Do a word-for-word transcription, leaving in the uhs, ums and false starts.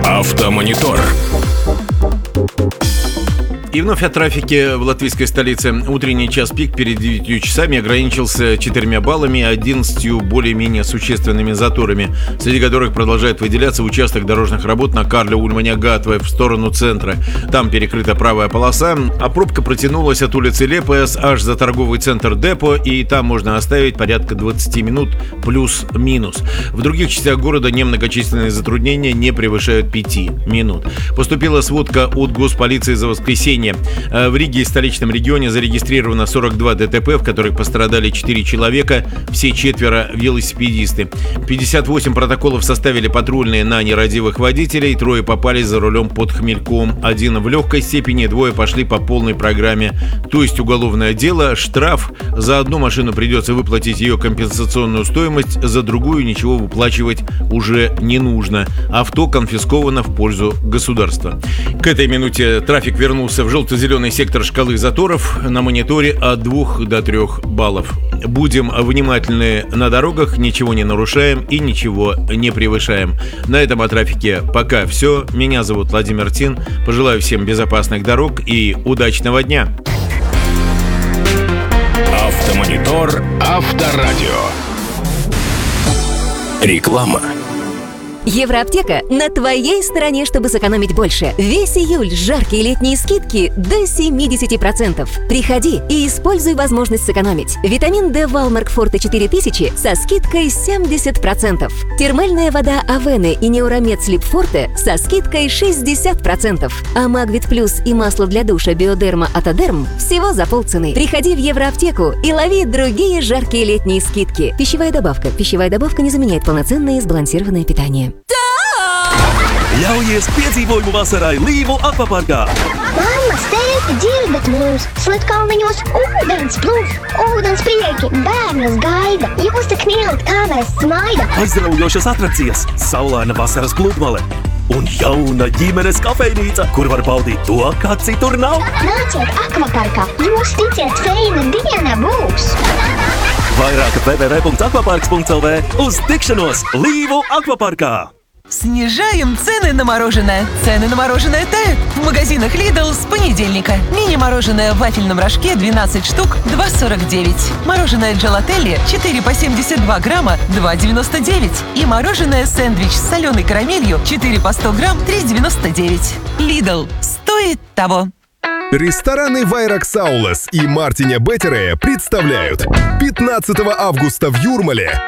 Автомонитор. И вновь о трафике в латвийской столице. Утренний час пик перед девятью часами ограничился четырьмя баллами и одиннадцатью более-менее существенными заторами, среди которых продолжает выделяться участок дорожных работ на Карля-Ульманя-Гатве в сторону центра. Там перекрыта правая полоса, а пробка протянулась от улицы Лепес аж за торговый центр Депо, и там можно оставить порядка двадцати минут плюс-минус. В других частях города немногочисленные затруднения не превышают пяти минут. Поступила сводка от госполиции за воскресенье. В Риге и столичном регионе зарегистрировано сорок два ДТП, в которых пострадали четыре человека, все четверо велосипедисты. пятьдесят восемь протоколов составили патрульные на нерадивых водителей, трое попались за рулем под хмельком, один в легкой степени, двое пошли по полной программе, то есть уголовное дело, штраф, за одну машину придется выплатить ее компенсационную стоимость, за другую ничего выплачивать уже не нужно. Авто конфисковано в пользу государства. К этой минуте трафик вернулся в желто-зеленый сектор шкалы заторов на мониторе от двух до трех баллов. Будем внимательны на дорогах, ничего не нарушаем и ничего не превышаем. На этом о трафике пока все. Меня зовут Владимир Тин. Пожелаю всем безопасных дорог и удачного дня. Автомонитор Авторадио. Реклама. Евроаптека на твоей стороне, чтобы сэкономить больше. Весь июль жаркие летние скидки до семьдесят процентов. Приходи и используй возможность сэкономить. Витамин D Валмарк Форте четыре тысячи со скидкой семьдесят процентов. Термальная вода Авены и Неуромед Слип Форте со скидкой шестьдесят процентов. А Магвит Плюс и масло для душа Биодерма Атодерм всего за полцены. Приходи в Евроаптеку и лови другие жаркие летние скидки. Пищевая добавка. Пищевая добавка не заменяет полноценное и сбалансированное питание. Ļaujies piedzīvojumu vasarai Līvu akvaparkā! Mamma, steigti dzirdat mūs! Slatkalniņos ūdens plūs! Ūdens prieki! Bērnus gaida! Jūs tik mīlat, kā mēs smaida! Aizraujošas atrakcijas, saulaina vasaras pludmale un jauna ģimenes kafejnīca, kur var baudīt to, kā citur nav! Nāciet akvaparkā! Jūs ticiet, feina diena būs! Vairāk w w w punkts akvaparks punkts l v. Uz tikšanos Līvu akvaparkā! Снижаем цены на мороженое. Цены на мороженое тают в магазинах Lidl с понедельника. Мини-мороженое в вафельном рожке двенадцать штук, два сорок девять. Мороженое Джелателли четыре по семьдесят два грамма, два девяносто девять. И мороженое сэндвич с соленой карамелью четыре по сто грамм, три девяносто девять. Lidl. Стоит того. Рестораны Вайракс Аулас и Мартиня Беттере представляют пятнадцатого августа в Юрмале